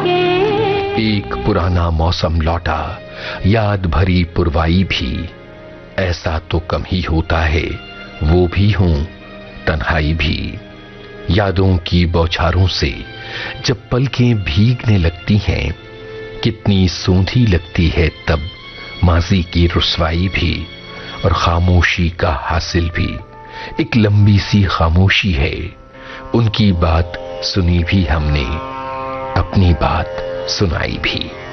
एक पुराना मौसम लौटा, याद भरी पुरवाई भी। ऐसा तो कम ही होता है, वो भी हूं तन्हाई भी। यादों की बौछारों से जब पलकें भीगने लगती हैं, कितनी सूंधी लगती है तब माजी की रुसवाई भी। और खामोशी का हासिल भी एक लंबी सी खामोशी है। उनकी बात सुनी भी हमने, अपनी बात सुनाई भी।